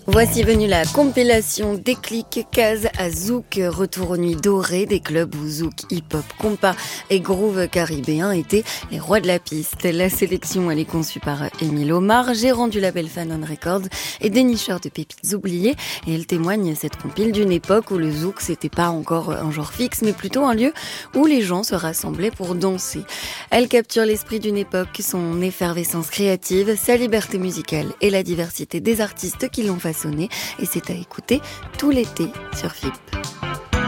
Voici venue la compilation Déclic, Case à Zouk, retour aux nuits dorées des clubs où Zouk, hip-hop, compas et groove caribéen étaient les rois de la piste. La sélection, elle est conçue par Émile Omar, gérant du label Fanon Records et dénicheur de pépites oubliées. Et elle témoigne, cette compile, d'une époque où le Zouk, c'était pas encore un genre fixe, mais plutôt un lieu où les gens se rassemblaient pour danser. Elle capture l'esprit d'une époque, son effervescence créative, sa liberté musicale et la diversité des artistes qui l'ont façonné. Et c'est à écouter tout l'été sur FIP.